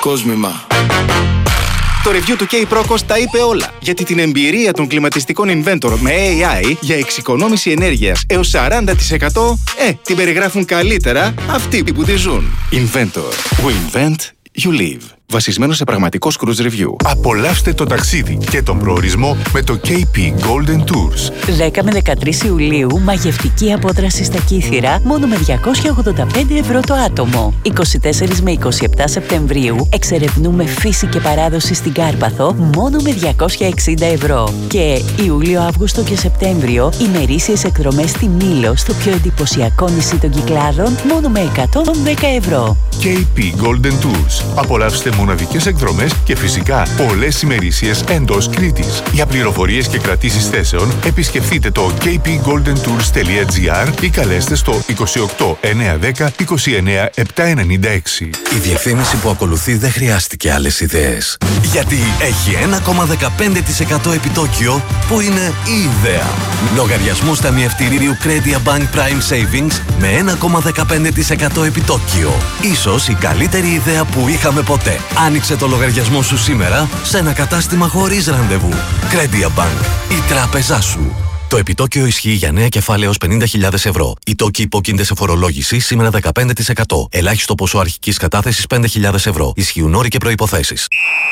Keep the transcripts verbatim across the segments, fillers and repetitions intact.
Κόσμημα. Το review του K-Procos τα είπε όλα, γιατί την εμπειρία των κλιματιστικών Inventor με έι άι για εξοικονόμηση ενέργειας έως σαράντα τοις εκατό ε, την περιγράφουν καλύτερα αυτοί που τη ζουν. Inventor. We invent, you live. Βασισμένο σε πραγματικό cruise review. Απολαύστε το ταξίδι και τον προορισμό με το κέι πι Golden Tours. δέκα με δεκατρείς Ιουλίου, μαγευτική απόδραση στα Κύθυρα, μόνο με διακόσια ογδόντα πέντε ευρώ το άτομο. είκοσι τέσσερις με είκοσι επτά Σεπτεμβρίου, εξερευνούμε φύση και παράδοση στην Κάρπαθο, μόνο με διακόσια εξήντα ευρώ. Και Ιούλιο, Αύγουστο και Σεπτέμβριο, ημερήσιες εκδρομές στη Μήλο, στο πιο εντυπωσιακό νησί των Κυκλάδων, μόνο με εκατόν δέκα ευρώ. κέι πι Golden Tours. Απολαύστε μοναδικές εκδρομές και φυσικά πολλές ημερήσιες εντός Κρήτης. Για πληροφορίες και κρατήσεις θέσεων επισκεφτείτε το κέι πι golden tours τελεία τζι άρ ή καλέστε στο είκοσι οκτώ εννιακόσια δέκα είκοσι εννέα επτακόσια ενενήντα έξι. Η διαφήμιση που ακολουθεί δεν χρειάστηκε άλλες ιδέες. Γιατί έχει ένα κόμμα δεκαπέντε τοις εκατό επιτόκιο που είναι η ιδέα. Λογαριασμούς ταμιευτηρίου Credia Bank Prime Savings με ένα κόμμα δεκαπέντε τοις εκατό επιτόκιο. Ίσως η καλύτερη ιδέα που είχαμε ποτέ. Άνοιξε το λογαριασμό σου σήμερα σε ένα κατάστημα χωρίς ραντεβού. Credia Bank, η τράπεζά σου. Το επιτόκιο ισχύει για νέα κεφάλαια έως πενήντα χιλιάδες ευρώ. Οι τόκοι υπόκεινται σε φορολόγηση σήμερα δεκαπέντε τοις εκατό. Ελάχιστο ποσό αρχικής κατάθεσης πέντε χιλιάδες ευρώ. Ισχύουν όροι και προϋποθέσεις.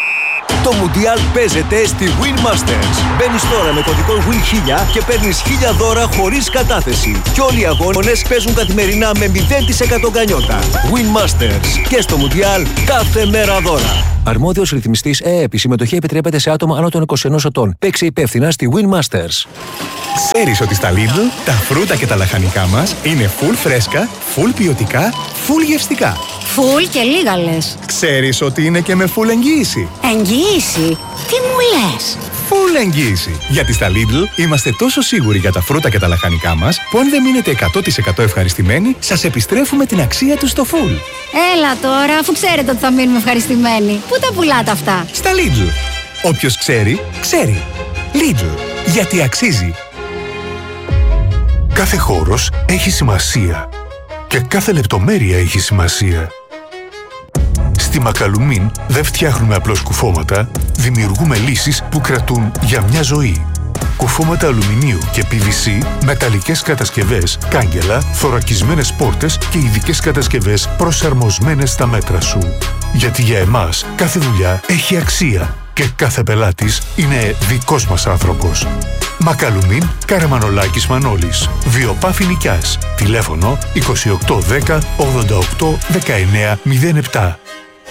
Το Μουντιάλ παίζεται στη Win Masters. Μπαίνεις τώρα με κωδικό Win χίλια και παίρνεις χίλια δώρα χωρίς κατάθεση. Και όλοι οι αγώνες παίζουν καθημερινά με μηδέν τοις εκατό γκανιότα. Win Masters. Και στο Μουντιάλ κάθε μέρα δώρα. Αρμόδιος ρυθμιστής ΕΕΠ. Η συμμετοχή επιτρέπεται σε άτομα άνω των είκοσι ενός ετών. Παίξε υπεύθυνα στη Win Masters. Ξέρεις ότι στα Lidl τα φρούτα και τα λαχανικά μας είναι full φρέσκα, full ποιοτικά, full γευστικά. Full και λίγα λες. Ξέρεις ότι είναι και με full εγγύηση. Εγγύηση? Τι μου λες? Full εγγύηση. Γιατί στα Lidl είμαστε τόσο σίγουροι για τα φρούτα και τα λαχανικά μας που αν δεν μείνετε εκατό τοις εκατό ευχαριστημένοι, σας επιστρέφουμε την αξία του στο full. Έλα τώρα, αφού ξέρετε ότι θα μείνουμε ευχαριστημένοι. Πού τα πουλάτε αυτά? Στα Lidl. Όποιος ξέρει, ξέρει. Lidl. Γιατί αξίζει. Κάθε χώρος έχει σημασία και κάθε λεπτομέρεια έχει σημασία. Στη Μακαλουμίν δεν φτιάχνουμε απλώς κουφώματα, δημιουργούμε λύσεις που κρατούν για μια ζωή. Κουφώματα αλουμινίου και πι βι σι, μεταλλικές κατασκευές, κάγκελα, θωρακισμένες πόρτες και ειδικές κατασκευές προσαρμοσμένες στα μέτρα σου. Γιατί για εμάς κάθε δουλειά έχει αξία και κάθε πελάτης είναι δικός μας άνθρωπος. Μακαλουμίν, Καραμανολάκης Μανώλης. Βιοπάφη Νικιάς. Τηλέφωνο είκοσι οκτώ δέκα ογδόντα οκτώ δεκαεννέα μηδέν επτά.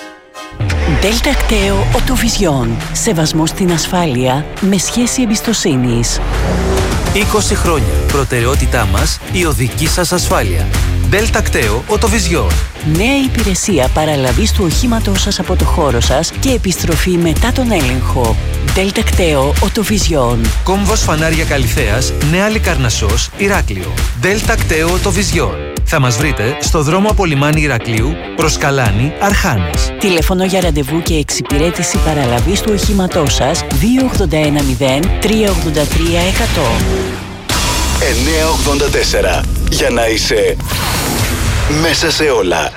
Δέλτα Κταίο Οτοβιζιόν. Σεβασμός στην ασφάλεια με σχέση εμπιστοσύνης. είκοσι χρόνια. Προτεραιότητά μας η οδική σας ασφάλεια. Δέλτα Κταίο Οτοβιζιόν. Νέα υπηρεσία παραλαβής του οχήματός σας από το χώρο σας και επιστροφή μετά τον έλεγχο. Δέλτα Κταίο Οτοβιζιόν. Κόμβος Φανάρια Καλυθέας, Νέα Λικαρνασσός, Ηράκλειο. Δέλτα Κταίο Οτοβιζιόν. Θα μας βρείτε στο δρόμο από λιμάνι Ηρακλείου προς Καλάνη, Αρχάνες. Τηλέφωνο για ραντεβού και εξυπηρέτηση παραλαβής του οχήματός σας δύο ογδόντα ένα μηδέν τρία ογδόντα τρία εκατό. εννιακόσια ογδόντα τέσσερα. Για να είσαι μέσα σε όλα.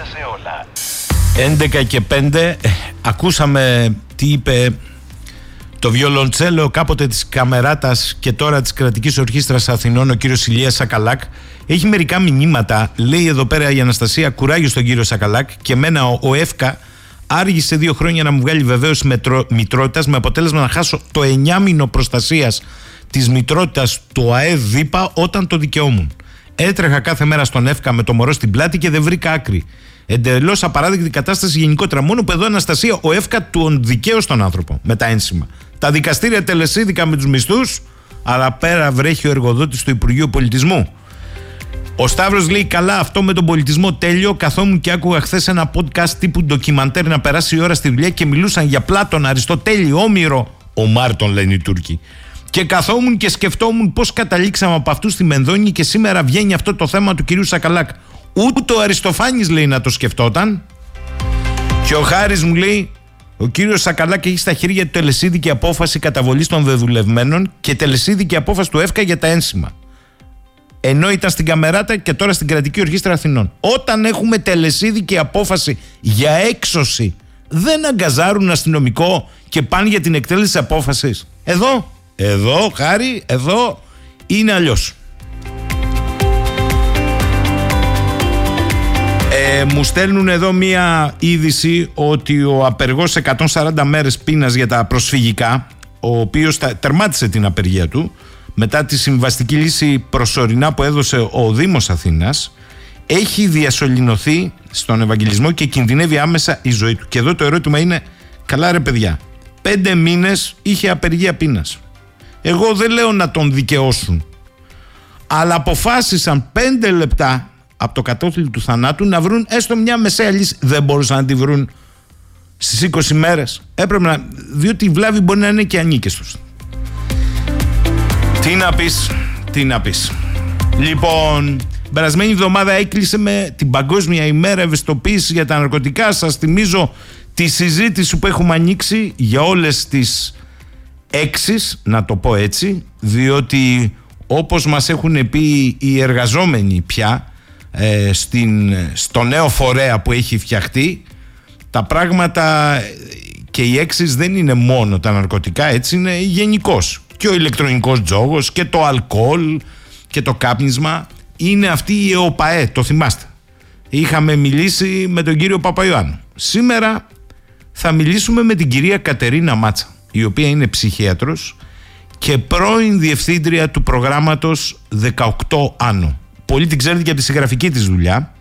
έντεκα και πέντε. Ακούσαμε τι είπε το βιολοντσέλο κάποτε της Καμεράτας και τώρα της Κρατικής Ορχήστρας Αθηνών, ο κύριος Ηλίας Σακαλάκ. Έχει μερικά μηνύματα. Λέει εδώ πέρα η Αναστασία, κουράγιο στον κύριο Σακαλάκ. Και εμένα ο, ο ΕΦΚΑ άργησε δύο χρόνια να μου βγάλει βεβαίωση μητρότητας, με αποτέλεσμα να χάσω το εννιάμηνο προστασίας της μητρότητας του ΑΕΔ ΔΥΠΑ όταν το δικαιόμουν. Έτρεχα κάθε μέρα στον ΕΦΚΑ με το μωρό στην πλάτη και δεν βρήκα άκρη. Εντελώς απαράδεκτη κατάσταση γενικότερα. Μόνο που εδώ, Αναστασία, ο ΕΦΚΑ τον δικαίωσε τον άνθρωπο με τα ένσημα. Τα δικαστήρια τελεσίδικα με τους μισθούς, αλλά πέρα βρέχει ο εργοδότης του Υπουργείου Πολιτισμού. Ο Σταύρος λέει: καλά, αυτό με τον πολιτισμό τέλειο. Καθόμουν και άκουγα χθες ένα podcast τύπου ντοκιμαντέρ να περάσει η ώρα στη δουλειά και μιλούσαν για Πλάτων, Αριστοτέλη, Όμηρο. Ο Μάρτον, λένε οι Τούρκοι. Και καθόμουν και σκεφτόμουν πώς καταλήξαμε από αυτού στη Μενδόνη και σήμερα βγαίνει αυτό το θέμα του κυρίου Σακαλάκ. Ούτε ο Αριστοφάνης, λέει, να το σκεφτόταν. Και ο Χάρης μου λέει: ο κύριος Σακαλάκ έχει στα χέρια του τελεσίδικη απόφαση καταβολής των δεδουλευμένων και τελεσίδικη απόφαση του ΕΦΚΑ για τα ένσημα. Ενώ ήταν στην Καμεράτα και τώρα στην Κρατική Ορχήστρα Αθηνών. Όταν έχουμε τελεσίδικη απόφαση για έξωση δεν αγκαζάρουν αστυνομικό και πάνε για την εκτέλεση της απόφασης. Εδώ, εδώ, Χάρη, εδώ είναι αλλιώς. Ε, μου στέλνουν εδώ μία είδηση ότι ο απεργός εκατόν σαράντα μέρες πείνας για τα προσφυγικά, ο οποίος τερμάτισε την απεργία του μετά τη συμβαστική λύση προσωρινά που έδωσε ο Δήμος Αθήνας, έχει διασωληνωθεί στον Ευαγγελισμό και κινδυνεύει άμεσα η ζωή του. Και εδώ το ερώτημα είναι, καλά ρε παιδιά, πέντε μήνες είχε απεργία πείνας. Εγώ δεν λέω να τον δικαιώσουν, αλλά αποφάσισαν πέντε λεπτά από το κατόφλι του θανάτου να βρουν έστω μια μεσαία λύση. Δεν μπορούσαν να τη βρουν στις είκοσι μέρες. Έπρεπε να, διότι η βλάβη μπορεί να είναι και ανίκαιστος. Τι να πεις, τι να πεις. Λοιπόν, περασμένη εβδομάδα έκλεισε με την Παγκόσμια ημέρα ευαισθητοποίησης για τα ναρκωτικά. Σας θυμίζω τη συζήτηση που έχουμε ανοίξει για όλες τις έξις, να το πω έτσι, διότι όπως μας έχουν πει οι εργαζόμενοι πια ε, στην, στο νέο φορέα που έχει φτιαχτεί, τα πράγματα και οι έξις δεν είναι μόνο τα ναρκωτικά, έτσι είναι γενικώς. Και ο ηλεκτρονικός τζόγος και το αλκοόλ και το κάπνισμα είναι αυτή η ΕΟΠΑΕ, το θυμάστε. Είχαμε μιλήσει με τον κύριο Παπαϊωάννου. Σήμερα θα μιλήσουμε με την κυρία Κατερίνα Μάτσα, η οποία είναι ψυχίατρος και πρώην διευθύντρια του προγράμματος δεκαοκτώ Άνω. Πολύ την ξέρετε και από τη συγγραφική της δουλειά.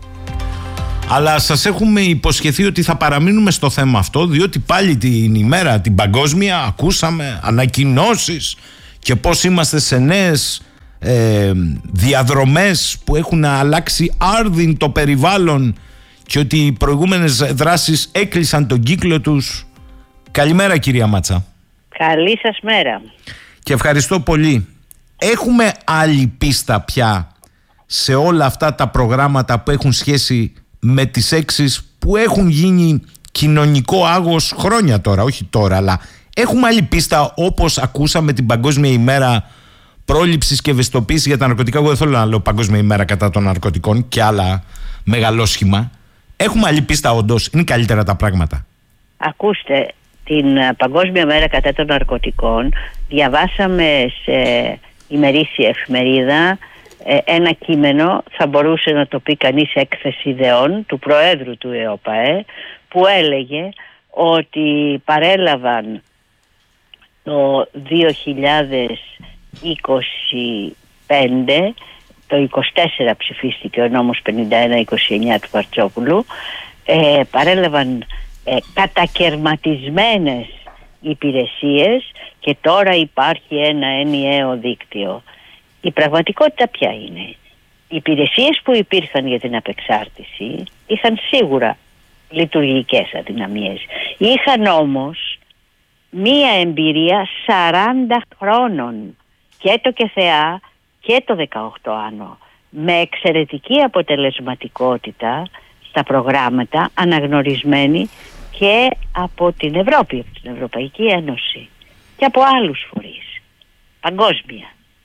Αλλά σας έχουμε υποσχεθεί ότι θα παραμείνουμε στο θέμα αυτό, διότι πάλι την ημέρα την παγκόσμια ακούσαμε ανακοινώσεις και πώς είμαστε σε νέες ε, διαδρομές που έχουν αλλάξει άρδιν το περιβάλλον και ότι οι προηγούμενες δράσεις έκλεισαν τον κύκλο τους. Καλημέρα κυρία Μάτσα. Καλή σας μέρα. Και ευχαριστώ πολύ. Έχουμε άλλη πίστα πια σε όλα αυτά τα προγράμματα που έχουν σχέση με τις έξις που έχουν γίνει κοινωνικό άγος χρόνια τώρα, όχι τώρα, αλλά έχουμε άλλη πίστα όπως ακούσαμε την Παγκόσμια ημέρα πρόληψης και ευαισθητοποίησης για τα ναρκωτικά. Εγώ δεν θέλω να λέω Παγκόσμια ημέρα κατά των ναρκωτικών και άλλα μεγαλόσχημα. Έχουμε άλλη πίστα όντως, είναι καλύτερα τα πράγματα? Ακούστε, την Παγκόσμια μέρα κατά των ναρκωτικών διαβάσαμε σε ημερήσια εφημερίδα ένα κείμενο, θα μπορούσε να το πει κανείς έκθεση ιδεών του Προέδρου του ΕΟΠΑΕ, που έλεγε ότι παρέλαβαν το δύο χιλιάδες είκοσι πέντε, το είκοσι τέσσερα ψηφίστηκε ο νόμος πενήντα ένα είκοσι εννιά του Παρτσόπουλου, ε, παρέλαβαν ε, κατακερματισμένες υπηρεσίες και τώρα υπάρχει ένα ενιαίο δίκτυο. Η πραγματικότητα ποια είναι? Οι υπηρεσίες που υπήρχαν για την απεξάρτηση είχαν σίγουρα λειτουργικές αδυναμίες. Είχαν όμως μία εμπειρία σαράντα χρόνων, και το ΚΕΘΕΑ και το δεκαοκτώ Άνω, με εξαιρετική αποτελεσματικότητα στα προγράμματα, αναγνωρισμένη και από την Ευρώπη, από την Ευρωπαϊκή Ένωση και από άλλους φορείς παγκόσμια.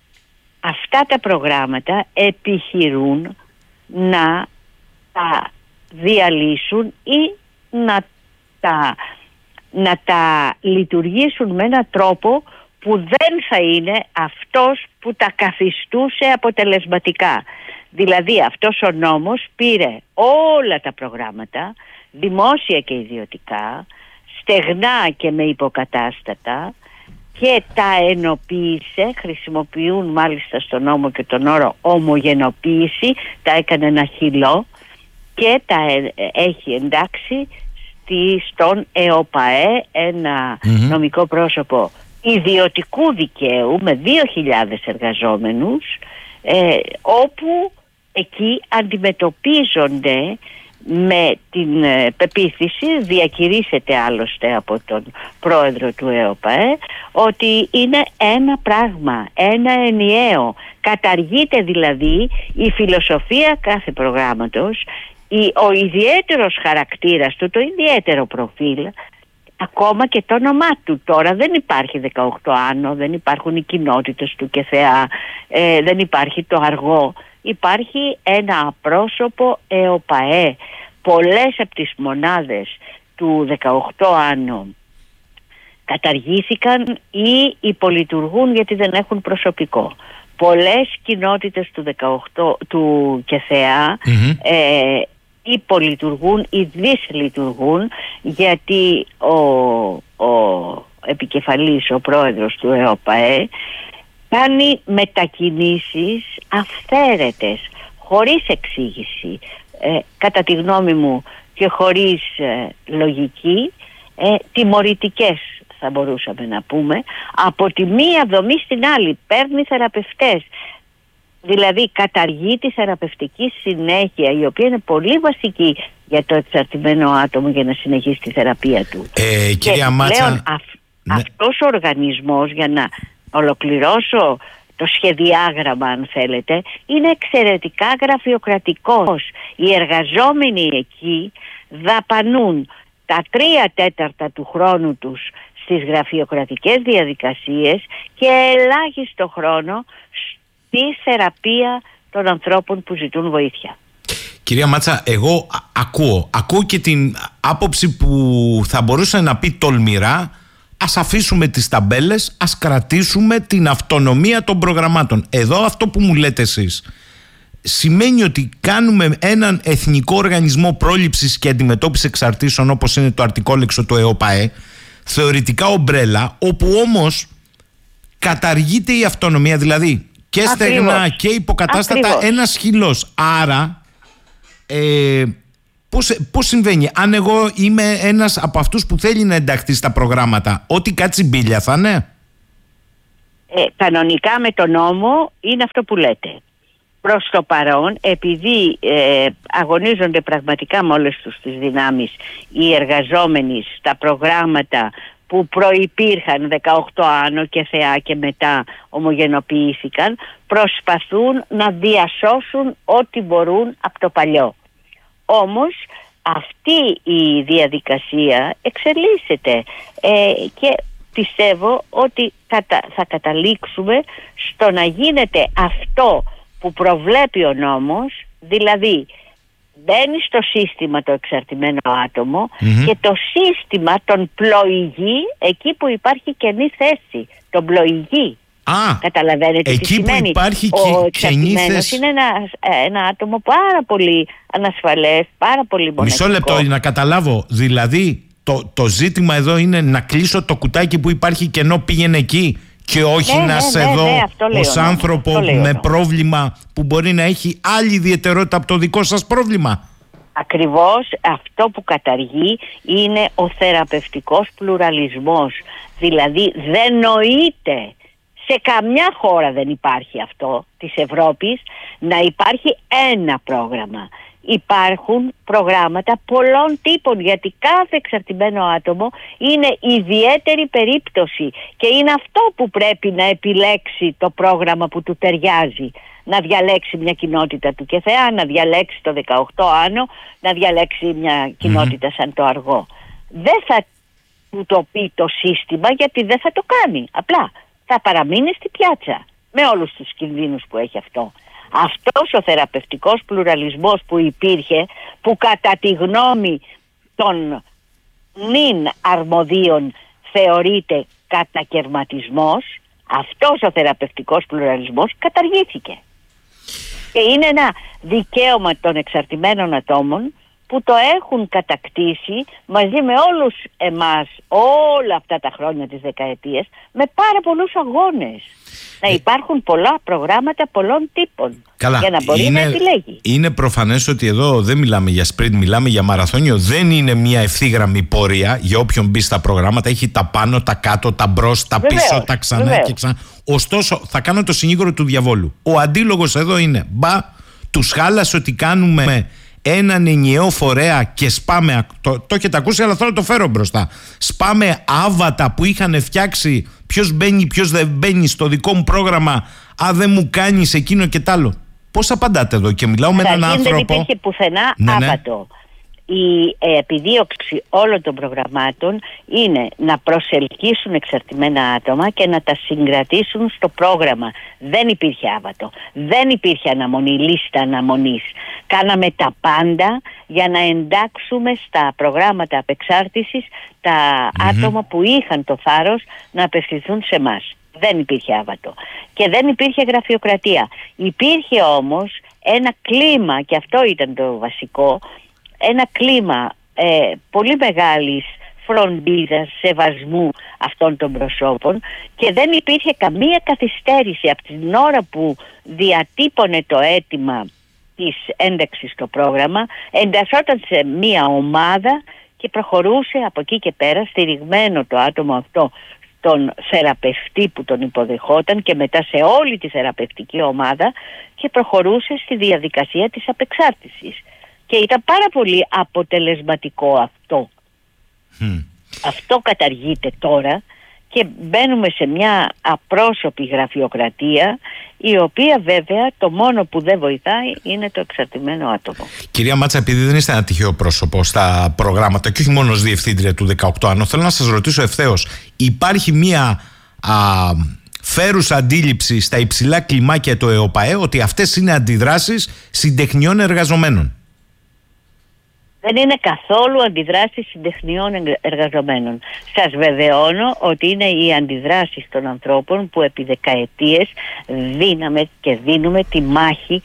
Αυτά τα προγράμματα επιχειρούν να τα διαλύσουν ή να τα, να τα λειτουργήσουν με έναν τρόπο που δεν θα είναι αυτός που τα καθιστούσε αποτελεσματικά. Δηλαδή αυτός ο νόμος πήρε όλα τα προγράμματα, δημόσια και ιδιωτικά, στεγνά και με υποκατάστατα, και τα ενοποίησε, χρησιμοποιούν μάλιστα στον νόμο και τον όρο ομογενοποίηση, τα έκανε ένα χυλό και τα έχει εντάξει στη, στον ΕΟΠΑΕ, ένα mm-hmm. νομικό πρόσωπο ιδιωτικού δικαίου με δύο χιλιάδες εργαζόμενους, ε, όπου εκεί αντιμετωπίζονται με την ε, πεποίθηση, διακηρύσσεται άλλωστε από τον πρόεδρο του ΕΟΠΑΕ, ότι είναι ένα πράγμα, ένα ενιαίο. Καταργείται δηλαδή η φιλοσοφία κάθε προγράμματος, η, ο ιδιαίτερος χαρακτήρας του, το ιδιαίτερο προφίλ, ακόμα και το όνομά του. Τώρα δεν υπάρχει δεκαοκτώ Άνω, δεν υπάρχουν οι κοινότητες του ΚΕΘΕΑ, ε, δεν υπάρχει το αργό. Υπάρχει ένα απρόσωπο ΕΟΠΑΕ. Πολλές από τις μονάδες του δεκαοκτώ άνω καταργήθηκαν ή υπολειτουργούν γιατί δεν έχουν προσωπικό. Πολλές κοινότητες του δεκαοκτώ του ΚΕΘΕΑ mm-hmm. ε, υπολειτουργούν ή δυσλειτουργούν γιατί ο, ο επικεφαλής, ο πρόεδρος του ΕΟΠΑΕ κάνει μετακινήσεις αυθαίρετες, χωρίς εξήγηση, ε, κατά τη γνώμη μου και χωρίς ε, λογική, ε, τιμωρητικές θα μπορούσαμε να πούμε, από τη μία δομή στην άλλη. Παίρνει θεραπευτές, δηλαδή καταργεί τη θεραπευτική συνέχεια, η οποία είναι πολύ βασική για το εξαρτημένο άτομο για να συνεχίσει τη θεραπεία του. Ε, κυρία Μάτσα, πλέον αυ, ναι. αυτός ο οργανισμός, για να ολοκληρώσω το σχεδιάγραμμα αν θέλετε, είναι εξαιρετικά γραφειοκρατικός. Οι εργαζόμενοι εκεί δαπανούν τα τρία τέταρτα του χρόνου τους στις γραφειοκρατικές διαδικασίες και ελάχιστο χρόνο στη θεραπεία των ανθρώπων που ζητούν βοήθεια. Κυρία Μάτσα, εγώ ακούω, ακούω και την άποψη που θα μπορούσε να πει τολμηρά: ας αφήσουμε τις ταμπέλες, ας κρατήσουμε την αυτονομία των προγραμμάτων. Εδώ αυτό που μου λέτε εσείς σημαίνει ότι κάνουμε έναν εθνικό οργανισμό πρόληψης και αντιμετώπισης εξαρτήσεων, όπως είναι το αρτικόλεξο του ΕΟΠΑΕ, θεωρητικά ομπρέλα, όπου όμως καταργείται η αυτονομία, δηλαδή και στεγνά και υποκατάστατα. Ακριβώς. Ένας χυλός. Άρα ε, πώς, πώς συμβαίνει? Αν εγώ είμαι ένας από αυτούς που θέλει να ενταχθεί στα προγράμματα, ό,τι κάτσει μπίλια θα είναι? Ε, κανονικά με τον νόμο είναι αυτό που λέτε. Προς το παρόν, επειδή ε, αγωνίζονται πραγματικά με όλες τους τις δυνάμεις οι εργαζόμενοι στα προγράμματα που προϋπήρχαν δεκαοκτώ άνω και θεά και μετά ομογενοποιήθηκαν, προσπαθούν να διασώσουν ό,τι μπορούν από το παλιό. Όμως αυτή η διαδικασία εξελίσσεται ε, και πιστεύω ότι κατα, θα καταλήξουμε στο να γίνεται αυτό που προβλέπει ο νόμος, δηλαδή μπαίνει στο σύστημα το εξαρτημένο άτομο mm-hmm. και το σύστημα τον πλοηγεί εκεί που υπάρχει κενή θέση, τον πλοηγεί. Α, καταλαβαίνετε εκεί τι σημαίνει? Που υπάρχει ο εξαρτημένος είναι ένα, ένα άτομο πάρα πολύ ανασφαλές, πάρα πολύ μοναχικό. Μισό λεπτό να καταλάβω, δηλαδή το, το ζήτημα εδώ είναι να κλείσω το κουτάκι που υπάρχει κενό, πήγαινε εκεί, και όχι ναι, να ναι, σε ναι, δω ναι, ως άνθρωπο ναι, με πρόβλημα που μπορεί να έχει άλλη ιδιαιτερότητα από το δικό σας πρόβλημα. Ακριβώς αυτό που καταργεί είναι ο θεραπευτικός πλουραλισμός. Δηλαδή δεν νοείται, σε καμιά χώρα δεν υπάρχει αυτό της Ευρώπης, να υπάρχει ένα πρόγραμμα. Υπάρχουν προγράμματα πολλών τύπων, γιατί κάθε εξαρτημένο άτομο είναι ιδιαίτερη περίπτωση και είναι αυτό που πρέπει να επιλέξει το πρόγραμμα που του ταιριάζει. Να διαλέξει μια κοινότητα του ΚΕΘΕΑ, να διαλέξει το δεκαοκτώ άνω, να διαλέξει μια κοινότητα mm-hmm. σαν το Αργό. Δεν θα του το πει το σύστημα, γιατί δεν θα το κάνει. Απλά θα παραμείνει στη πιάτσα με όλους τους κινδύνους που έχει αυτό. Αυτός ο θεραπευτικός πλουραλισμός που υπήρχε, που κατά τη γνώμη των νυν αρμοδίων θεωρείται κατακερματισμός, αυτός ο θεραπευτικός πλουραλισμός καταργήθηκε. Και είναι ένα δικαίωμα των εξαρτημένων ατόμων που το έχουν κατακτήσει μαζί με όλους εμάς όλα αυτά τα χρόνια της δεκαετίας με πάρα πολλούς αγώνες. Να υπάρχουν πολλά προγράμματα πολλών τύπων. Καλά, για να μπορεί είναι, να επιλέγει. Είναι προφανές ότι εδώ δεν μιλάμε για σπριντ, μιλάμε για μαραθώνιο. Δεν είναι μια ευθύγραμμη πορεία για όποιον μπει στα προγράμματα. Έχει τα πάνω, τα κάτω, τα μπρος, τα βεβαίως, πίσω, τα ξανά βεβαίως. και ξανά. Ωστόσο, θα κάνω το συνήγορο του διαβόλου. Ο αντίλογος εδώ είναι: μπα, τους χάλασε ότι κάνουμε έναν ενιαίο φορέα και σπάμε. Το, το έχετε ακούσει, αλλά θέλω να το φέρω μπροστά. Σπάμε άβατα που είχαν φτιάξει. Ποιος μπαίνει, ποιος δεν μπαίνει στο δικό μου πρόγραμμα. Α, δεν μου κάνεις εκείνο και τ' άλλο. Πώς απαντάτε εδώ? Και μιλάω με έναν άνθρωπο. Δεν υπήρχε πουθενά ναι, άβατο. η επιδίωξη όλων των προγραμμάτων είναι να προσελκύσουν εξαρτημένα άτομα και να τα συγκρατήσουν στο πρόγραμμα. Δεν υπήρχε άβατο, δεν υπήρχε αναμονή, λίστα αναμονής. Κάναμε τα πάντα για να εντάξουμε στα προγράμματα απεξάρτησης τα mm-hmm. άτομα που είχαν το θάρρος να απευθυνθούν σε εμάς. Δεν υπήρχε άβατο και δεν υπήρχε γραφειοκρατία. Υπήρχε όμως ένα κλίμα, και αυτό ήταν το βασικό, ένα κλίμα ε, πολύ μεγάλης φροντίδας, σεβασμού αυτών των προσώπων, και δεν υπήρχε καμία καθυστέρηση από την ώρα που διατύπωνε το αίτημα της ένταξης στο πρόγραμμα, εντασσόταν σε μία ομάδα και προχωρούσε από εκεί και πέρα, στηριγμένο το άτομο αυτό τον θεραπευτή που τον υποδεχόταν και μετά σε όλη τη θεραπευτική ομάδα, και προχωρούσε στη διαδικασία της απεξάρτησης. Και ήταν πάρα πολύ αποτελεσματικό αυτό. Mm. Αυτό καταργείται τώρα και μπαίνουμε σε μια απρόσωπη γραφειοκρατία, η οποία βέβαια το μόνο που δεν βοηθάει είναι το εξαρτημένο άτομο. Κυρία Μάτσα, επειδή δεν είστε ένα τυχαίο πρόσωπο στα προγράμματα και όχι μόνο ως διευθύντρια του δεκαοκτώ άνω, θέλω να σας ρωτήσω ευθέως, υπάρχει μια α, φέρουσα αντίληψη στα υψηλά κλιμάκια του ΕΟΠΑΕ ότι αυτές είναι αντιδράσεις συντεχνιών εργαζομένων? Δεν είναι καθόλου αντιδράσεις συντεχνιών εργαζομένων. Σας βεβαιώνω ότι είναι οι αντιδράσεις των ανθρώπων που επί δεκαετίες δίναμε και δίνουμε τη μάχη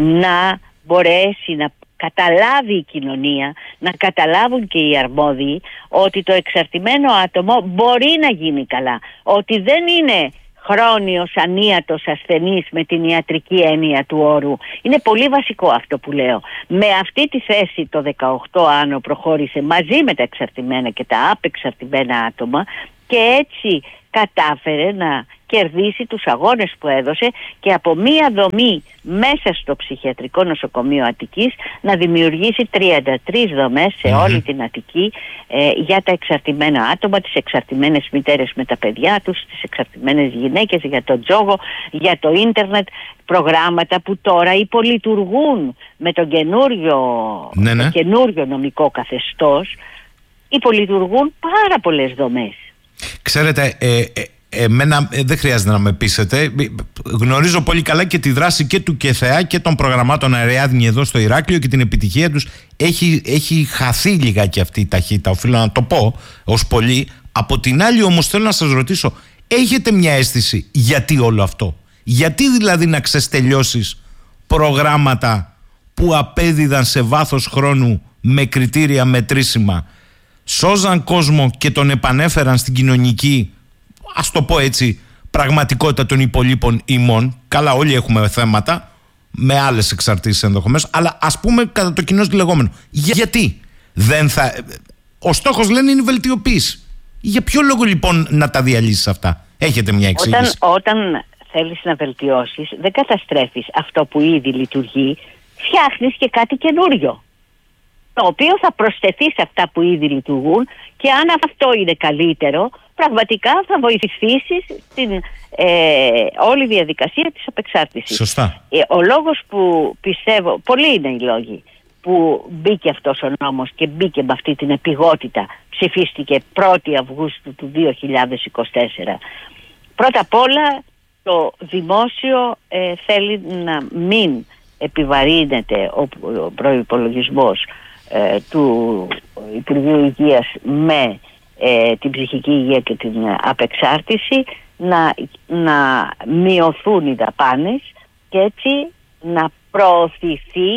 να μπορέσει να καταλάβει η κοινωνία, να καταλάβουν και οι αρμόδιοι ότι το εξαρτημένο άτομο μπορεί να γίνει καλά. Ότι δεν είναι χρόνιος, ανίατος, ασθενής με την ιατρική έννοια του όρου. Είναι πολύ βασικό αυτό που λέω. Με αυτή τη θέση το δεκαοκτώ άνω προχώρησε μαζί με τα εξαρτημένα και τα απεξαρτημένα άτομα, και έτσι κατάφερε να κερδίσει τους αγώνες που έδωσε και από μία δομή μέσα στο ψυχιατρικό νοσοκομείο Αττικής να δημιουργήσει τριάντα τρεις δομές σε mm-hmm. όλη την Αττική ε, για τα εξαρτημένα άτομα, τις εξαρτημένες μητέρες με τα παιδιά τους, τις εξαρτημένες γυναίκες, για το τζόγο, για το ίντερνετ, προγράμματα που τώρα υπολειτουργούν με τον καινούριο, ναι, ναι. το καινούριο νομικό καθεστώς, υπολειτουργούν πάρα πολλές δομές. Ξέρετε, ε, ε, εμένα ε, δεν χρειάζεται να με πείσετε. Γνωρίζω πολύ καλά και τη δράση και του ΚΕΘΕΑ και των προγραμμάτων Αριάδνη εδώ στο Ηράκλειο και την επιτυχία τους. Έχει, έχει χαθεί λιγάκι αυτή η ταχύτητα, οφείλω να το πω ως πολύ. Από την άλλη όμως θέλω να σας ρωτήσω, έχετε μια αίσθηση γιατί όλο αυτό? Γιατί δηλαδή να ξεστελιώσεις προγράμματα που απέδιδαν σε βάθος χρόνου με κριτήρια μετρήσιμα, σώζαν κόσμο και τον επανέφεραν στην κοινωνική, ας το πω έτσι, πραγματικότητα των υπολείπων ημών? Καλά, όλοι έχουμε θέματα με άλλες εξαρτήσεις ενδεχομένως, αλλά ας πούμε κατά το κοινό λεγόμενο. Γιατί δεν θα... Ο στόχος, λένε, είναι η βελτιοποίηση. Για ποιο λόγο λοιπόν να τα διαλύσεις αυτά? Έχετε μια εξήγηση? Όταν, όταν θέλεις να βελτιώσεις, δεν καταστρέφεις αυτό που ήδη λειτουργεί, φτιάχνεις και κάτι καινούριο, το οποίο θα προσθεθεί σε αυτά που ήδη λειτουργούν, και αν αυτό είναι καλύτερο, πραγματικά θα βοηθήσεις στην ε, όλη διαδικασία της απεξάρτησης. Σωστά. Ε, ο λόγος που πιστεύω, πολλοί είναι οι λόγοι που μπήκε αυτός ο νόμος και μπήκε με αυτή την επιγότητα, ψηφίστηκε πρώτη Αυγούστου του δύο χιλιάδες είκοσι τέσσερα. Πρώτα απ' όλα το δημόσιο ε, θέλει να μην επιβαρύνεται ο, ο προϋπολογισμός ε, του Υπουργείου Υγείας με ε, την ψυχική υγεία και την απεξάρτηση, να, να μειωθούν οι δαπάνες και έτσι να προωθηθεί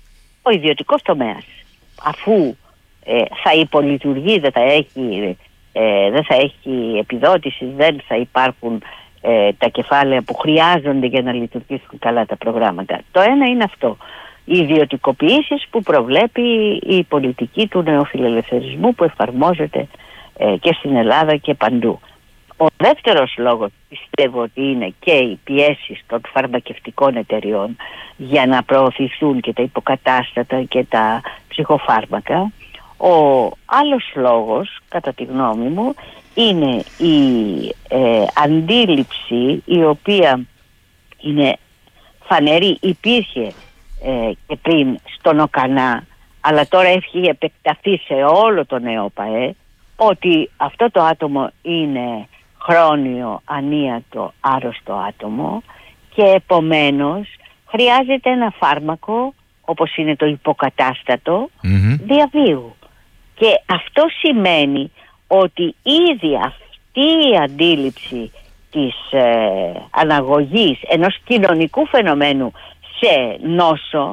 ο ιδιωτικός τομέας. Αφού ε, θα υπολειτουργεί, δεν θα έχει, ε, δεν θα έχει επιδότηση, δεν θα υπάρχουν ε, τα κεφάλαια που χρειάζονται για να λειτουργήσουν καλά τα προγράμματα. Το ένα είναι αυτό. Οι ιδιωτικοποιήσεις που προβλέπει η πολιτική του νεοφιλελευθερισμού που εφαρμόζεται ε, και στην Ελλάδα και παντού. Ο δεύτερος λόγος πιστεύω ότι είναι και οι πιέσεις των φαρμακευτικών εταιριών για να προωθηθούν και τα υποκατάστατα και τα ψυχοφάρμακα. Ο άλλος λόγος, κατά τη γνώμη μου, είναι η ε, αντίληψη η οποία είναι φανερή, υπήρχε ε, και πριν στον ΟΚΑΝΑ, αλλά τώρα έχει επεκταθεί σε όλο τον ΕΟΠΑΕ, ότι αυτό το άτομο είναι χρόνιο, ανίατο, άρρωστο άτομο και επομένως χρειάζεται ένα φάρμακο, όπως είναι το υποκατάστατο, mm-hmm. διαβίου. Και αυτό σημαίνει ότι ήδη αυτή η αντίληψη της ε, αναγωγής ενός κοινωνικού φαινομένου σε νόσο,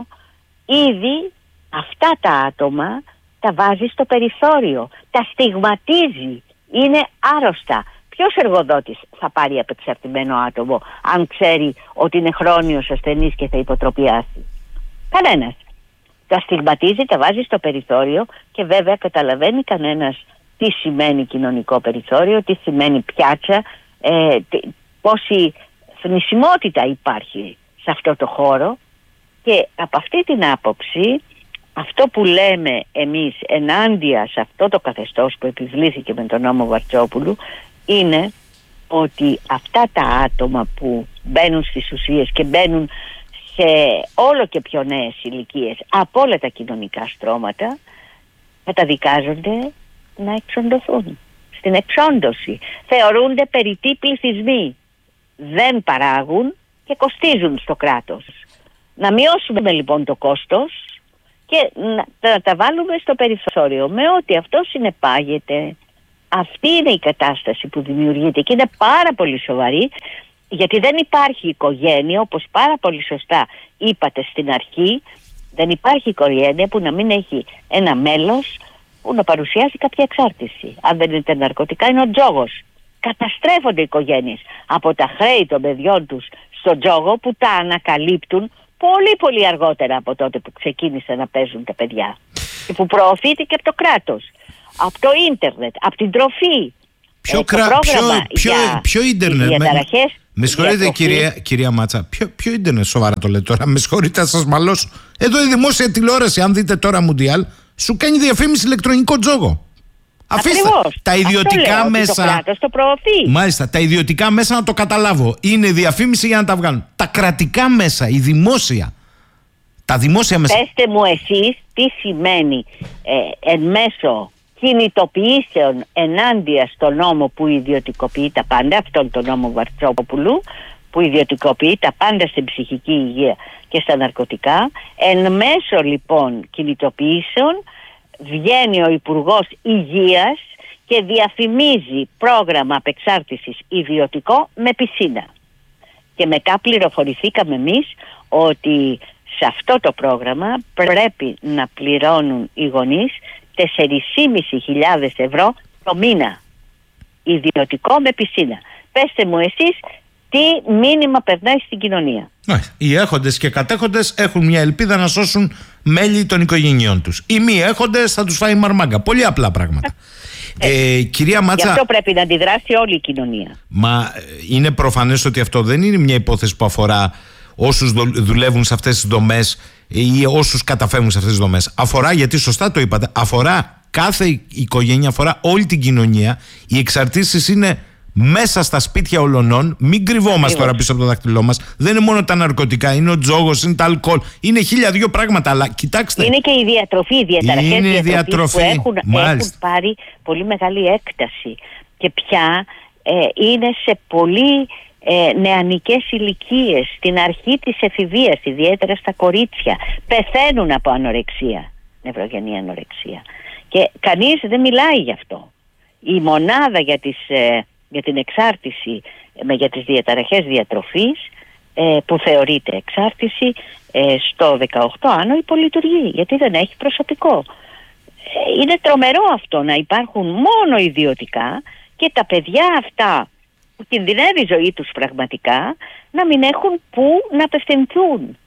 ήδη αυτά τα άτομα τα βάζει στο περιθώριο, τα στιγματίζει, είναι άρρωστα. Ποιος εργοδότης θα πάρει απεξαρτημένο άτομο αν ξέρει ότι είναι χρόνιος ασθενής και θα υποτροπιάσει? Κανένας. Τα στιγματίζει, τα βάζει στο περιθώριο και βέβαια καταλαβαίνει κανένας τι σημαίνει κοινωνικό περιθώριο, τι σημαίνει πιάτσα, ε, τι, πόση θνησιμότητα υπάρχει σε αυτό το χώρο. Και από αυτή την άποψη αυτό που λέμε εμείς ενάντια σε αυτό το καθεστώς που επιβλήθηκε με τον νόμο Βαρτσόπουλου είναι ότι αυτά τα άτομα που μπαίνουν στις ουσίες και μπαίνουν σε όλο και πιο νέες ηλικίες από όλα τα κοινωνικά στρώματα καταδικάζονται να εξοντωθούν. Στην εξόντωση θεωρούνται περιττοί πληθυσμοί, δεν παράγουν και κοστίζουν στο κράτος. Να μειώσουμε λοιπόν το κόστος και να, να τα βάλουμε στο περιθώριο με ό,τι αυτό συνεπάγεται. Αυτή είναι η κατάσταση που δημιουργείται και είναι πάρα πολύ σοβαρή, γιατί δεν υπάρχει οικογένεια, όπως πάρα πολύ σωστά είπατε στην αρχή, δεν υπάρχει οικογένεια που να μην έχει ένα μέλος που να παρουσιάζει κάποια εξάρτηση. Αν δεν είναι τα ναρκωτικά, είναι ο τζόγος. Καταστρέφονται οι οικογένειες από τα χρέη των παιδιών τους στο τζόγο, που τα ανακαλύπτουν πολύ πολύ αργότερα από τότε που ξεκίνησαν να παίζουν τα παιδιά και που προωθείται και από το κράτος, από το ίντερνετ, από την τροφή. Ποιο, ε, κρα... ποιο, ποιο, ποιο ίντερνετ, με, με συγχωρείτε κυρία, κυρία Μάτσα, ποιο, ποιο ίντερνετ, σοβαρά το λέτε τώρα, με συγχωρείτε, θα σας μαλώσω. Εδώ η δημόσια τηλεόραση, αν δείτε τώρα Μουντιάλ, σου κάνει διαφήμιση ηλεκτρονικό τζόγο. Αφήστε ακριβώς. Τα ιδιωτικά λέω, μέσα. Το κράτος το προωθεί. Μάλιστα, τα ιδιωτικά μέσα να το καταλάβω. Είναι διαφήμιση για να τα βγάλουν. Τα κρατικά μέσα, η δημόσια. Τα δημόσια μέσα. Πέστε μου εσείς τι σημαίνει ε, εν μέσω κινητοποιήσεων ενάντια στο νόμο που ιδιωτικοποιεί τα πάντα, αυτόν τον νόμο Βαρτσόπουλου, που ιδιωτικοποιεί τα πάντα στην ψυχική υγεία και στα ναρκωτικά. Εν μέσω λοιπόν κινητοποιήσεων βγαίνει ο Υπουργός Υγείας και διαφημίζει πρόγραμμα απεξάρτησης ιδιωτικό με πισίνα. Και μετά πληροφορηθήκαμε εμείς ότι σε αυτό το πρόγραμμα πρέπει να πληρώνουν οι γονείς τέσσερις χιλιάδες πεντακόσια ευρώ το μήνα. Ιδιωτικό με πισίνα. Πέστε μου εσείς τι μήνυμα περνάει στην κοινωνία. Οι έχοντες και κατέχοντες έχουν μια ελπίδα να σώσουν μέλη των οικογενειών τους. Οι μη έχοντες θα τους φάει μαρμάγκα. Πολύ απλά πράγματα. Ε, ε, κυρία Μάτσα, γι' αυτό πρέπει να αντιδράσει όλη η κοινωνία. Μα είναι προφανές ότι αυτό δεν είναι μια υπόθεση που αφορά όσους δουλεύουν σε αυτές τις δομές ή όσους καταφεύγουν σε αυτές τις δομές. Αφορά, γιατί σωστά το είπατε, αφορά κάθε οικογένεια, αφορά όλη την κοινωνία. Οι εξαρτήσεις είναι μέσα στα σπίτια ολονών. Μην κρυβόμαστε τώρα πίσω από το δάχτυλό μας. Δεν είναι μόνο τα ναρκωτικά, είναι ο τζόγος, είναι τα αλκοόλ, είναι χίλια δύο πράγματα. Αλλά κοιτάξτε. Είναι και η διατροφή, οι διαταραχές διατροφής που έχουν, έχουν πάρει πολύ μεγάλη έκταση. Και πια ε, είναι σε πολύ ε, νεανικές ηλικίες, στην αρχή της εφηβείας, ιδιαίτερα στα κορίτσια. Πεθαίνουν από ανορεξία, νευρογενή ανορεξία. Και κανείς δεν μιλάει γι' αυτό. Η μονάδα για τις... Ε, για την εξάρτηση, για τις διαταραχές διατροφής ε, που θεωρείται εξάρτηση ε, στο δεκαοκτώ άνω υπολειτουργεί, γιατί δεν έχει προσωπικό. Ε, είναι τρομερό αυτό να υπάρχουν μόνο ιδιωτικά και τα παιδιά αυτά που κινδυνεύει η ζωή τους πραγματικά να μην έχουν που να απευθυνθούν.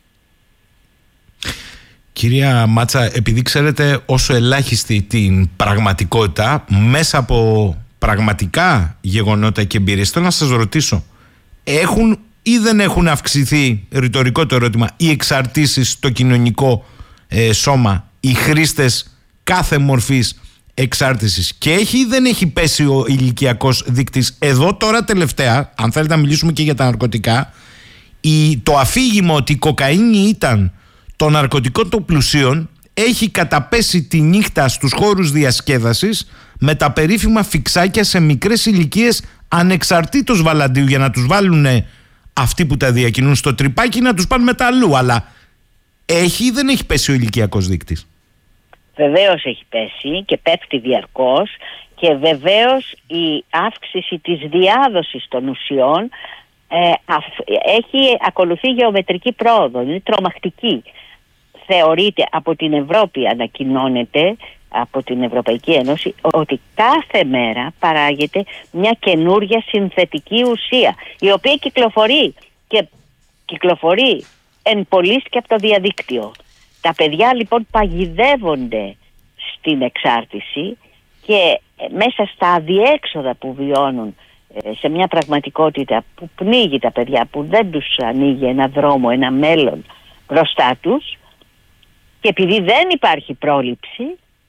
Κυρία Μάτσα, επειδή ξέρετε όσο ελάχιστη την πραγματικότητα μέσα από πραγματικά γεγονότα και εμπειρίες, θέλω να σας ρωτήσω, έχουν ή δεν έχουν αυξηθεί, ρητορικό το ερώτημα, οι εξαρτήσεις στο κοινωνικό ε, σώμα, οι χρήστες κάθε μορφής εξάρτησης, και έχει ή δεν έχει πέσει ο ηλικιακός δείκτης? Εδώ τώρα τελευταία, αν θέλετε να μιλήσουμε και για τα ναρκωτικά, η, το αφήγημα ότι η κοκαίνη ήταν το ναρκωτικό των πλουσίων έχει καταπέσει τη νύχτα στους χώρους διασκέδασης με τα περίφημα φιξάκια σε μικρές ηλικίες ανεξαρτήτως βαλαντίου, για να τους βάλουν αυτοί που τα διακινούν στο τρυπάκι να τους πάνε μετά αλλού. Αλλά έχει ή δεν έχει πέσει ο ηλικιακός δείκτης? Βεβαίως έχει πέσει και πέφτει διαρκώς, και βεβαίως η αύξηση της διάδοσης των ουσιών ε, αφ, έχει ακολουθεί γεωμετρική πρόοδο, είναι τρομακτική. Θεωρείται, από την Ευρώπη ανακοινώνεται, από την Ευρωπαϊκή Ένωση, ότι κάθε μέρα παράγεται μια καινούρια συνθετική ουσία, η οποία κυκλοφορεί και κυκλοφορεί εν πωλής και από το διαδίκτυο. Τα παιδιά λοιπόν παγιδεύονται στην εξάρτηση και μέσα στα αδιέξοδα που βιώνουν, σε μια πραγματικότητα που πνίγει τα παιδιά, που δεν τους ανοίγει ένα δρόμο, ένα μέλλον μπροστά τους, και επειδή δεν υπάρχει πρόληψη,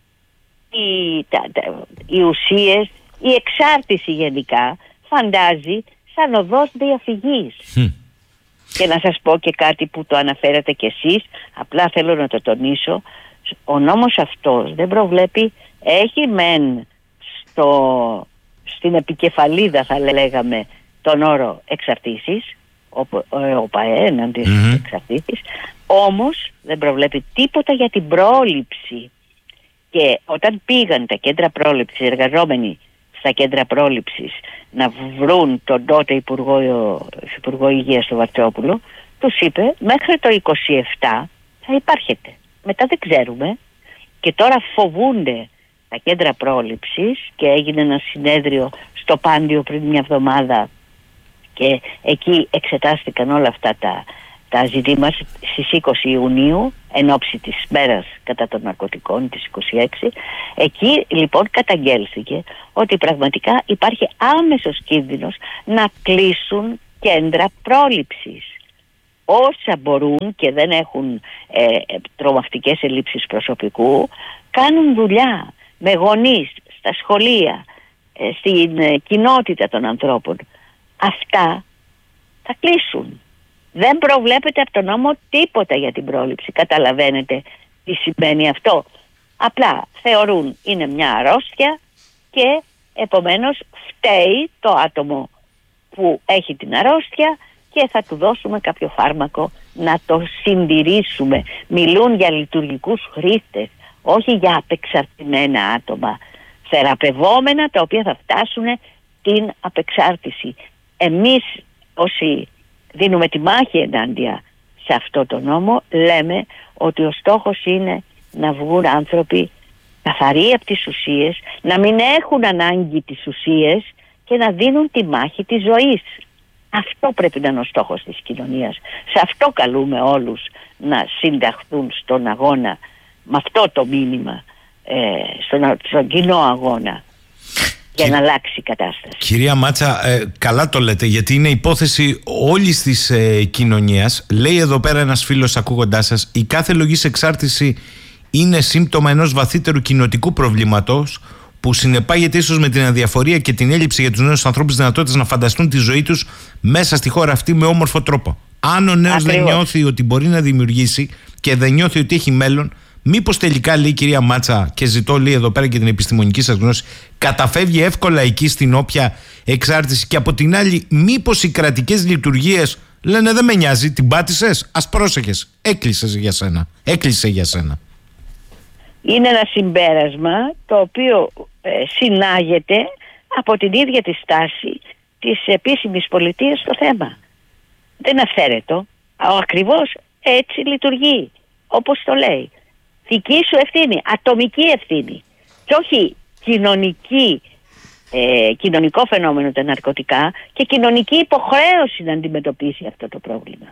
οι, τα, τα, οι ουσίες, η εξάρτηση γενικά φαντάζει σαν οδός διαφυγής. Mm. Και να σας πω και κάτι που το αναφέρατε κι εσείς, απλά θέλω να το τονίσω, ο νόμος αυτός δεν προβλέπει, έχει μεν στο, στην επικεφαλίδα θα λέγαμε τον όρο εξαρτήσεις, ο, ο ΠΑΕ έναντι mm-hmm. εξαρτήσεις, όμως δεν προβλέπει τίποτα για την πρόληψη. Και όταν πήγαν τα κέντρα πρόληψης, οι εργαζόμενοι στα κέντρα πρόληψης, να βρουν τον τότε Υπουργό, Υπουργό Υγείας του Βαρτσόπουλο, τους είπε μέχρι το είκοσι επτά θα υπάρχετε. Μετά δεν ξέρουμε, και τώρα φοβούνται τα κέντρα πρόληψης, και έγινε ένα συνέδριο στο Πάντιο πριν μια εβδομάδα και εκεί εξετάστηκαν όλα αυτά τα, τα ζητήματα στις είκοσι Ιουνίου εν ώψη της μέρας κατά των ναρκωτικών, της είκοσι έξι. Εκεί λοιπόν καταγγέλθηκε ότι πραγματικά υπάρχει άμεσος κίνδυνος να κλείσουν κέντρα πρόληψης. Όσα μπορούν και δεν έχουν ε, τρομακτικές ελλείψεις προσωπικού, κάνουν δουλειά με γονείς, στα σχολεία, ε, στην ε, κοινότητα των ανθρώπων. Αυτά θα κλείσουν. Δεν προβλέπεται από τον νόμο τίποτα για την πρόληψη. Καταλαβαίνετε τι σημαίνει αυτό? Απλά θεωρούν είναι μια αρρώστια και επομένως φταίει το άτομο που έχει την αρρώστια και θα του δώσουμε κάποιο φάρμακο να το συντηρήσουμε. Μιλούν για λειτουργικούς χρήστες, όχι για απεξαρτημένα άτομα, θεραπευόμενα τα οποία θα φτάσουν την απεξάρτηση. Εμείς όσοι δίνουμε τη μάχη ενάντια σε αυτό το νόμο, λέμε ότι ο στόχος είναι να βγουν άνθρωποι καθαροί από τις ουσίες, να μην έχουν ανάγκη τις ουσίες και να δίνουν τη μάχη της ζωής. Αυτό πρέπει να είναι ο στόχος της κοινωνίας. Σε αυτό καλούμε όλους να συνταχθούν στον αγώνα, με αυτό το μήνυμα, ε, στον, στον κοινό αγώνα, για Κυ... να αλλάξει η κατάσταση. Κυρία Μάτσα, ε, καλά το λέτε, γιατί είναι υπόθεση όλης της ε, κοινωνίας. Λέει εδώ πέρα ένας φίλος ακούγοντάς σας, η κάθε λογής εξάρτηση είναι σύμπτωμα ενός βαθύτερου κοινοτικού προβλήματος που συνεπάγεται ίσως με την αδιαφορία και την έλλειψη για τους νέους ανθρώπους δυνατότητας να φανταστούν τη ζωή τους μέσα στη χώρα αυτή με όμορφο τρόπο. Αν ο νέος δεν νιώθει ότι μπορεί να δημιουργήσει και δεν νιώθει ότι έχει μέλλον, μήπως τελικά, λέει η κυρία Μάτσα, και ζητώ λέει εδώ πέρα και την επιστημονική σας γνώση, καταφεύγει εύκολα εκεί στην όποια εξάρτηση, και από την άλλη μήπως οι κρατικές λειτουργίες λένε δεν με νοιάζει, την πάτησες, ας πρόσεχες, έκλεισες για σένα, έκλεισε για σένα. Είναι ένα συμπέρασμα το οποίο ε, συνάγεται από την ίδια τη στάση της επίσημης πολιτείας στο θέμα. Δεν αυθαίρετο, ακριβώς έτσι λειτουργεί, όπως το λέει. Δική σου ευθύνη, ατομική ευθύνη και όχι κοινωνική, ε, κοινωνικό φαινόμενο τα ναρκωτικά και κοινωνική υποχρέωση να αντιμετωπίσει αυτό το πρόβλημα.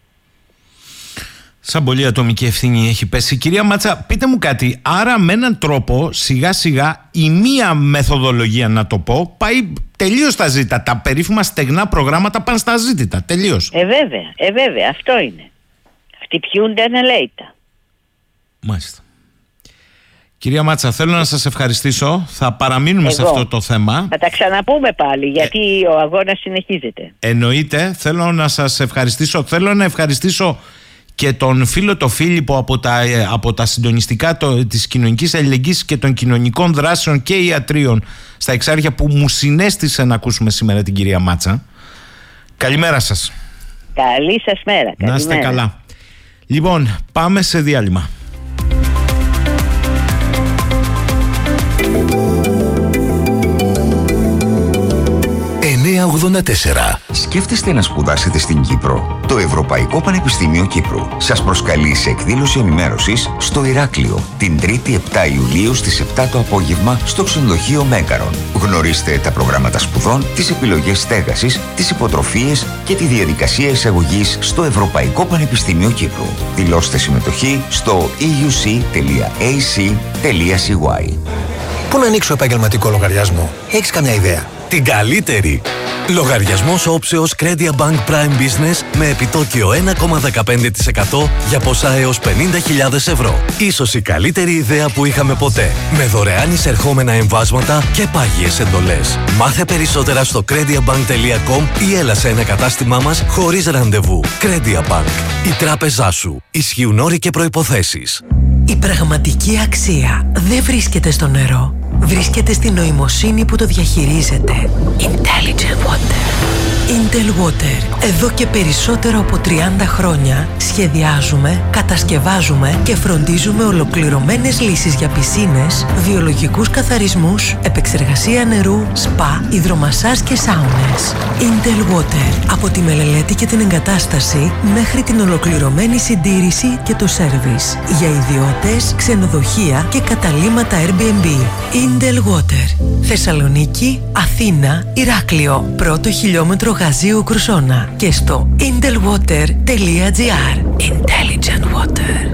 Σαν πολύ ατομική ευθύνη έχει πέσει. Κυρία Μάτσα, πείτε μου κάτι. Άρα με έναν τρόπο σιγά σιγά η μία μεθοδολογία, να το πω, πάει τελείως στα ζήτα. Τα περίφημα στεγνά προγράμματα πάνε στα ζήτητα. Τελείως. Ε βέβαια, ε βέβαια, αυτό είναι. Χτυπιούνται αναλέητα. Μάλιστα. Κυρία Μάτσα, θέλω να σας ευχαριστήσω. Θα παραμείνουμε Εγώ. σε αυτό το θέμα. Θα τα ξαναπούμε πάλι, γιατί ε... ο αγώνας συνεχίζεται. Εννοείται. Θέλω να σας ευχαριστήσω. Θέλω να ευχαριστήσω και τον φίλο το Φίλιππο από τα, από τα συντονιστικά το, της κοινωνικής αλληλεγγύης και των κοινωνικών δράσεων και ιατρίων στα Εξάρχεια, που μου συνέστησε να ακούσουμε σήμερα την κυρία Μάτσα. Καλημέρα σας. Καλή σας μέρα. Να είστε καλά. Λοιπόν, πάμε σε διάλειμμα. εννιακόσια ογδόντα τέσσερα. Σκέφτεστε να σπουδάσετε στην Κύπρο? Το Ευρωπαϊκό Πανεπιστήμιο Κύπρου σας προσκαλεί σε εκδήλωση ενημέρωσης στο Ηράκλειο την Τρίτη επτά Ιουλίου στις επτά το απόγευμα στο ξενοδοχείο Μέγαρον. Γνωρίστε τα προγράμματα σπουδών, τις επιλογές στέγασης, τις υποτροφίες και τη διαδικασία εισαγωγής στο Ευρωπαϊκό Πανεπιστήμιο Κύπρου. Δηλώστε συμμετοχή στο e u c τελεία a c τελεία c y. Πού να ανοίξω επαγγελματικό λογαριασμό? Έχεις καμιά ιδέα? Την καλύτερη! Λογαριασμός όψεως Credia Bank Prime Business με επιτόκιο ένα κόμμα δεκαπέντε τοις εκατό για ποσά έως πενήντα χιλιάδες ευρώ. Ίσως η καλύτερη ιδέα που είχαμε ποτέ. Με δωρεάν εισερχόμενα εμβάσματα και πάγιες εντολές. Μάθε περισσότερα στο crediabank τελεία com ή έλα σε ένα κατάστημά μας χωρίς ραντεβού. Credia Bank. Η τράπεζά σου. Ισχύουν όροι και προϋποθέσεις. Η πραγματική αξία δεν βρίσκεται στο νερό. Βρίσκεται στην νοημοσύνη που το διαχειρίζεται. Intelligent Water. Intel Water. Εδώ και περισσότερο από τριάντα χρόνια σχεδιάζουμε, κατασκευάζουμε και φροντίζουμε ολοκληρωμένες λύσεις για πισίνες, βιολογικούς καθαρισμούς, επεξεργασία νερού, σπα, υδρομασάζ και σάουνες. Intel Water. Από τη μελέτη και την εγκατάσταση μέχρι την ολοκληρωμένη συντήρηση και το σέρβις. Για ιδιώτες, ξενοδοχεία και καταλύματα Airbnb. Intel Water. Θεσσαλονίκη, Αθήνα, Ηράκλειο. Πρώτο χιλιόμετρο Γαζίου Κρουσόνα. Και στο intelwater τελεία gr. Intelligent Water.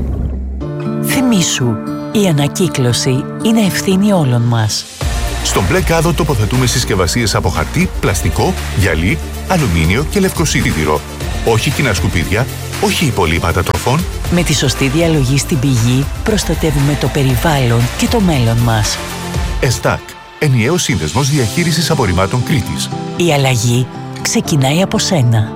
Θυμήσου, η ανακύκλωση είναι ευθύνη όλων μας. Στον μπλε κάδο τοποθετούμε συσκευασίες από χαρτί, πλαστικό, γυαλί, αλουμίνιο και λευκοσίδηρο. Όχι κοινά σκουπίδια, όχι υπολείμματα τροφών. Με τη σωστή διαλογή στην πηγή προστατεύουμε το περιβάλλον και το μέλλον μας. ΕΣΤΑΚ, ενιαίος σύνδεσμος διαχείρισης απορριμμάτων Κρήτης. Η αλλαγή ξεκινάει από σένα.